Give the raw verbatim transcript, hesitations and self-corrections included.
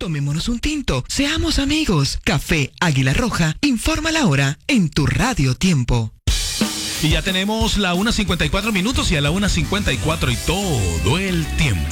Tomémonos un tinto, seamos amigos. Café Águila Roja, informa la hora en tu Radio Tiempo. Y ya tenemos la una cincuenta y cuatro minutos y a la una cincuenta y cuatro y todo el tiempo.